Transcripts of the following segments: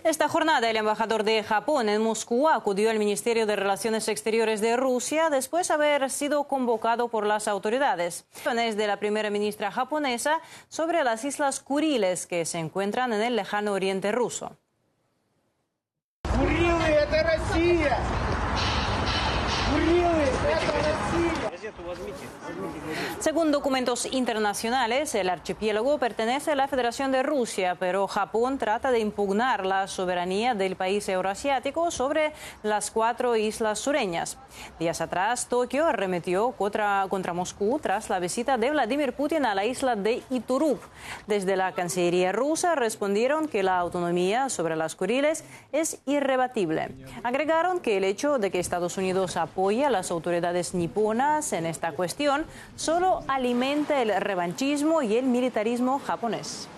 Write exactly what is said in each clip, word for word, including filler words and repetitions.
Esta jornada, el embajador de Japón en Moscú acudió al Ministerio de Relaciones Exteriores de Rusia después de haber sido convocado por las autoridades. Es de la primera ministra japonesa sobre las Islas Kuriles, que se encuentran en el lejano oriente ruso. Según documentos internacionales, el archipiélago pertenece a la Federación de Rusia, pero Japón trata de impugnar la soberanía del país eurasiático sobre las cuatro islas sureñas. Días atrás, Tokio arremetió contra, contra Moscú tras la visita de Vladimir Putin a la isla de Iturup. Desde la Cancillería rusa respondieron que la autonomía sobre las Kuriles es irrebatible. Agregaron que el hecho de que Estados Unidos apoye a las autoridades niponas en esta cuestión solo alimenta el revanchismo y el militarismo japonés.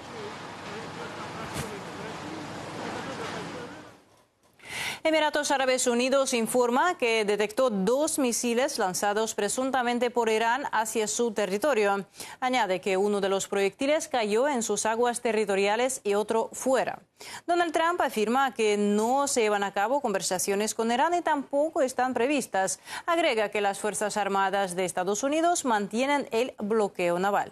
Emiratos Árabes Unidos informa que detectó dos misiles lanzados presuntamente por Irán hacia su territorio. Añade que uno de los proyectiles cayó en sus aguas territoriales y otro fuera. Donald Trump afirma que no se llevan a cabo conversaciones con Irán y tampoco están previstas. Agrega que las Fuerzas Armadas de Estados Unidos mantienen el bloqueo naval.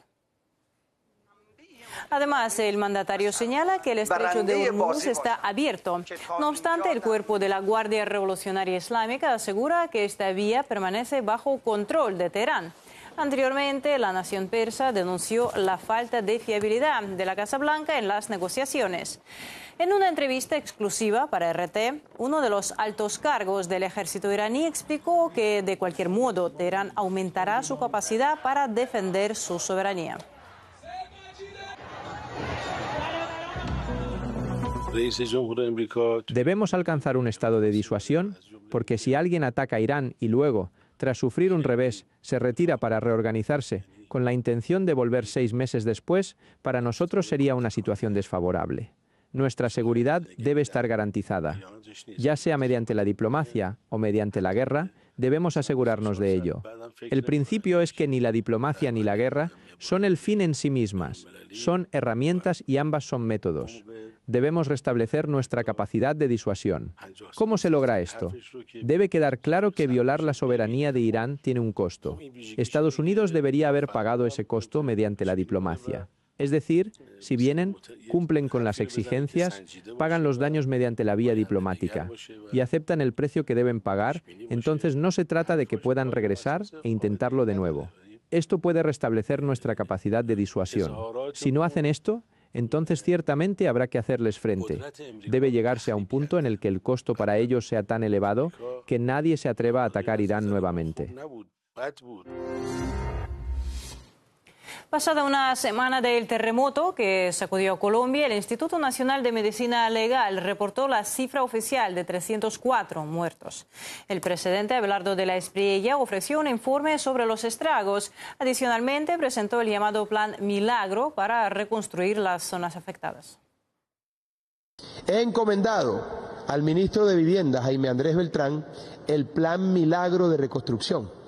Además, el mandatario señala que el estrecho de Hormuz está abierto. No obstante, el cuerpo de la Guardia Revolucionaria Islámica asegura que esta vía permanece bajo control de Teherán. Anteriormente, la nación persa denunció la falta de fiabilidad de la Casa Blanca en las negociaciones. En una entrevista exclusiva para R T, uno de los altos cargos del ejército iraní explicó que, de cualquier modo, Teherán aumentará su capacidad para defender su soberanía. Debemos alcanzar un estado de disuasión porque si alguien ataca a Irán y luego, tras sufrir un revés, se retira para reorganizarse con la intención de volver seis meses después, para nosotros sería una situación desfavorable. Nuestra seguridad debe estar garantizada. Ya sea mediante la diplomacia o mediante la guerra, debemos asegurarnos de ello. El principio es que ni la diplomacia ni la guerra son el fin en sí mismas, son herramientas y ambas son métodos. Debemos restablecer nuestra capacidad de disuasión. ¿Cómo se logra esto? Debe quedar claro que violar la soberanía de Irán tiene un costo. Estados Unidos debería haber pagado ese costo mediante la diplomacia. Es decir, si vienen, cumplen con las exigencias, pagan los daños mediante la vía diplomática y aceptan el precio que deben pagar, entonces no se trata de que puedan regresar e intentarlo de nuevo. Esto puede restablecer nuestra capacidad de disuasión. Si no hacen esto, entonces ciertamente habrá que hacerles frente. Debe llegarse a un punto en el que el costo para ellos sea tan elevado que nadie se atreva a atacar Irán nuevamente. Pasada una semana del terremoto que sacudió a Colombia, el Instituto Nacional de Medicina Legal reportó la cifra oficial de trescientos cuatro muertos. El presidente Abelardo de la Espriella ofreció un informe sobre los estragos. Adicionalmente, presentó el llamado Plan Milagro para reconstruir las zonas afectadas. He encomendado al ministro de Vivienda, Jaime Andrés Beltrán, el Plan Milagro de reconstrucción.